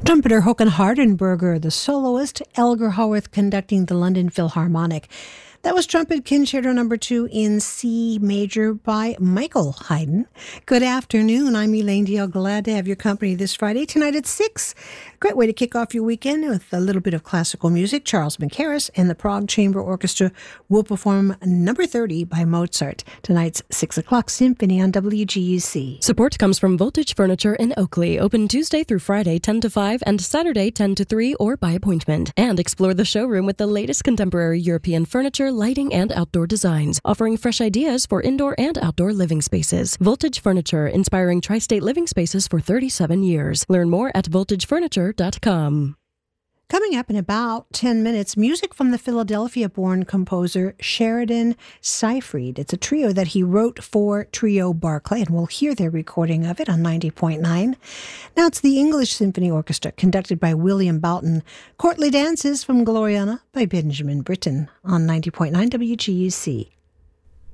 Trumpeter Håkan Hardenberger, the soloist, Elgar Howarth conducting the London Philharmonic. That was Trumpet Concerto No. 2 in C major by Michael Haydn. Good afternoon. I'm Elaine Deal. Glad to have your company this Friday. Tonight at 6. Great way to kick off your weekend with a little bit of classical music. Charles Mackerras and the Prague Chamber Orchestra will perform No. 30 by Mozart. Tonight's 6 o'clock symphony on WGUC. Support comes from Voltage Furniture in Oakley. Open Tuesday through Friday 10 to 5 and Saturday 10 to 3 or by appointment. And explore the showroom with the latest contemporary European furniture, lighting, and outdoor designs, offering fresh ideas for indoor and outdoor living spaces. Voltage Furniture, inspiring tri-state living spaces for 37 years. Learn more at voltagefurniture.com. Coming up in about 10 minutes, music from the Philadelphia-born composer Sheridan Seyfried. It's a trio that he wrote for Trio Barclay, and we'll hear their recording of it on 90.9. Now it's the English Symphony Orchestra, conducted by William Boughton. Courtly Dances from Gloriana by Benjamin Britten on 90.9 WGUC.